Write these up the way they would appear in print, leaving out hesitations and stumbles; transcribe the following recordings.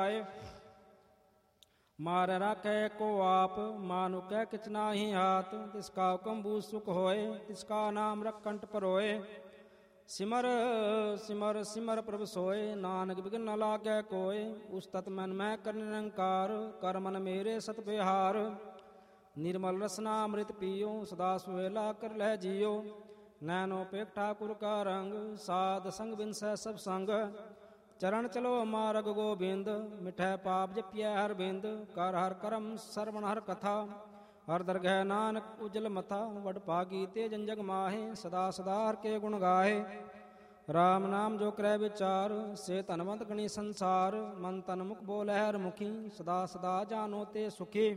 ਜਾਏ। ਮਾਰ ਰਾਖੈ ਕੋ ਆਪ, ਮਾਨੁ ਕੈ ਕਿਛ ਨਾਹੀ ਹਾਥ। ਤਿਸ ਕਾ ਹੁਕਮ ਬੂਝ ਸੁਖ ਹੋਏ, ਤਿਸ ਕਾ ਨਾਮ ਰਖੰਟ ਪਰੋਏ। ਸਿਮਰ ਸਿਮਰ ਸਿਮਰ ਪ੍ਰਭ ਸੋਏ, ਨਾਨਕ ਬਿਘਨ ਨ ਲਾਗੈ ਕੋਇ। ਉਸਤਤ ਮਨ ਮੈਂ ਕਰ ਨਿਰੰਕਾਰ, ਕਰ ਮਨ ਮੇਰੇ ਸਤ ਬਿਹਾਰ। ਨਿਰਮਲ ਰਸਨਾ ਅੰਮ੍ਰਿਤ ਪੀਓ, ਸਦਾ ਸੁਹੇਲਾ ਕਰ ਲੈ ਜੀਓ। ਨੈਨੋ ਪੇਖ ਠਾਕੁਰ ਕਾ ਰੰਗ, ਸਾਧ ਸੰਗ ਬਿਨਸੈ ਸਭ ਸੰਗ। ਚਰਨ ਚਲੋ ਮਾਰਗ ਗੋਬਿੰਦ, ਮਿਠੈ ਪਾਪ ਜਪਿਐ ਹਰ ਬਿੰਦ। ਕਰ ਹਰ ਕਰਮ ਸਰਵਣ ਹਰ ਕਥਾ, ਹਰ ਦਰਗਹਿ ਨਾਨਕ ਉਜਲ ਮਥਾ। ਵਡ ਭਾਗੀ ਤੇ ਜਨ ਜਗ ਮਾਹੇ, ਸਦਾ ਸਦਾ ਹਰ ਕੇ ਗੁਣ ਗਾਹੇ। ਰਾਮ ਨਾਮ ਜੋ ਕਰੈ ਵਿਚਾਰ, ਸੇ ਧਨਵੰਤ ਗਣੀ ਸੰਸਾਰ। ਮਨ ਤਨ ਮੁਖ ਬੋਲੇ ਹਰ ਮੁਖੀ, ਸਦਾ ਸਦਾ ਜਾਨੋ ਤੇ ਸੁਖੀ।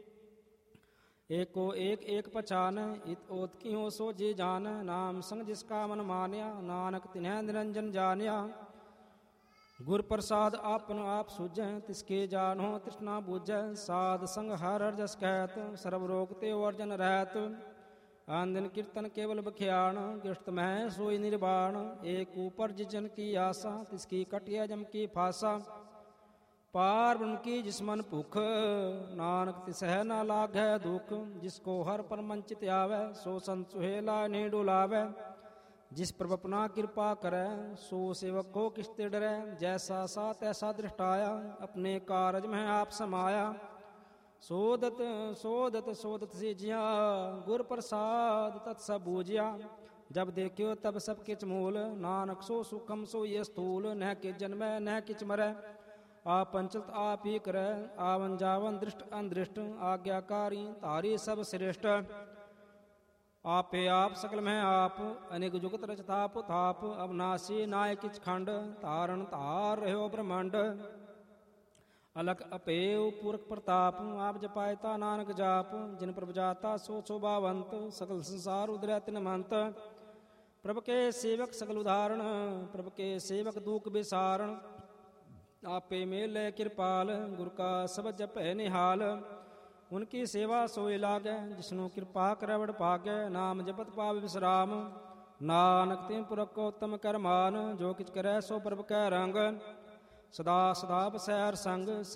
ਏਕੋ ਏਕ ਏਕ ਪਛਾਨ, ਇਤ ਓਤ ਕੀ ਹੋ ਸੋ ਜੀ ਜਾਨ। ਨਾਮ ਸੰਗ ਜਿਸ ਕਾ ਮਨ ਮਾਨਿਆ, ਨਾਨਕ ਤਿਨਹਿ ਨਿਰੰਜਨ ਜਾਣਿਆ। ਗੁਰ ਪ੍ਰਸਾਦ ਆਪਨ ਆਪ ਸੁਝੈ, ਤਿਸਕੇ ਜਾਨੋ ਤ੍ਰਿਸ਼ਨਾ ਬੁਝੈ। ਸਾਧ ਸੰਗ ਹਰ ਹਰ ਜਸ ਕਹਿਤ, ਸਰਬ ਰੋਗ ਤੇ ਵਰਜਨ ਰਹਿਤ। ਆਨ ਦਿਨ ਕੀਰਤਨ ਕੇਵਲ ਬਖਿਆਣ, ਗਿਸ਼ਤ ਮਹਿ ਸੋਈ ਨਿਰਵਾਣ। ਏਕ ਊਪਰ ਜਿਜਨ ਕੀ ਆਸਾ, ਤਿਸਕੀ ਕਟਿਆ ਜਮ ਕੀ ਫਾਸਾ। ਪਾਰ ਬ੍ਰਹਮ ਕੀ ਜਿਸ ਮਨ ਭੁਖ, ਨਾਨਕ ਤਿਸਹਿ ਨਾ ਲਾਗੈ ਦੁਖ। ਜਿਸ ਕੋ ਹਰ ਪਰ ਮਨ ਚਿਤ ਆਵੈ, ਸੋ ਸੰਤ ਸੁਹੇਲਾ ਨਹੀਂ ਡੁਲਾਵੈ। ਜਿਸ ਪ੍ਰਭ ਆਪਣਾ ਕਿਰਪਾ ਕਰੈ, ਸੋ ਸੇਵਕ ਕੋ ਕਿਸ ਤੇ ਡਰੈ। ਜੈਸਾ ਸਾ ਤੈਸਾ ਦ੍ਰਿਸ਼ਟਾਇਆ, ਆਪਣੇ ਕਾਰਜ ਮਹਿ ਆਪ ਸਮਾਇਆ। ਸੋਦਤ ਸੋਦਤ ਸੋਦਤ ਸੀਜਿਆ, ਗੁਰ ਪ੍ਰਸਾਦ ਤਤ ਸਭ ਬੂਝਿਆ। ਜਬ ਦੇਖਿਓ ਤਬ ਸਭ ਕਿਛ ਮੂਲ, ਨਾਨਕ ਸੋ ਸੁਖਮ ਸੋ ਇਹ ਸਥੂਲ। ਨਹਿ ਕਿ ਜਨਮੈ ਨਹਿ ਕਿਛ ਮਰੈ, ਆਪ ਪੰਚਲਤ ਆਪ ਹੀ ਕਰੈ। ਆਵਨ ਜਾਵਨ ਦ੍ਰਿਸ਼ਟ ਅੰਦ੍ਰਿਸ਼ਟ, ਆਗਿਆਕਾਰੀ ਧਾਰੀ ਸਭ ਸ੍ਰਿਸ਼ਟ। ਆਪੇ ਆਪ ਸਕਲ ਮਹਿ ਆਪ, ਅਨੇਕ ਜੁਗਤ ਰਚਤਾ ਪੁਥਾਪ। ਅਬਨਾਸੀ ਨਾਇ ਕਿਛ ਖੰਡ, ਧਾਰਨ ਧਾਰ ਰਹਿਓ ਬ੍ਰਹਮੰਡ। ਅਲਖ ਅਪੇਉ ਪੁਰਖ ਪ੍ਰਤਾਪ, ਆਪ ਜਪਾਇ ਤਾ ਨਾਨਕ ਜਾਪ। ਜਿਨ ਪ੍ਰਭ ਜਾਤਾ ਸੋ ਸ਼ੋਭਾਵੰਤ, ਸਕਲ ਸੰਸਾਰ ਉਦਰੈ ਤਿਨ ਮੰਤ। ਪ੍ਰਭ ਕੇ ਸੇਵਕ ਸਗਲ ਉਦਾਹਰਣ, ਪ੍ਰਭ ਕੇ ਸੇਵਕ ਦੂਖ ਬਿਸਾਰਣ। ਆਪੇ ਮੇਲੇ ਕਿਰਪਾਲ, ਗੁਰ ਕਾ ਸਬਦ ਜਪੈ ਨਿਹਾਲ। ਉਨਕੀ ਸੇਵਾ ਸੋਇ ਲਾਗੈ, ਜਿਸਨੂੰ ਕਿਰਪਾ ਕਰੈ ਵਡ ਭਾਗੈ। ਨਾਮ ਜਪਤ ਪਾਵ ਵਿਸਰਾਮ, ਨਾਨਕ ਤਿਨ ਪੁਰਖ ਕੋ ਉਤਮ ਕਰ ਮਾਨ। ਜੋ ਕਿਛ ਕਰੈ ਸੋ ਪ੍ਰਭ ਕੈ ਰੰਗ, ਸਦਾ ਸਦਾ ਬਸੈ ਹਰ ਸੰਗ।